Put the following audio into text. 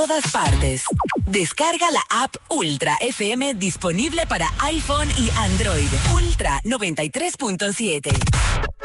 todas partes. Descarga la app Ultra FM disponible para iPhone y Android. Ultra 93.7.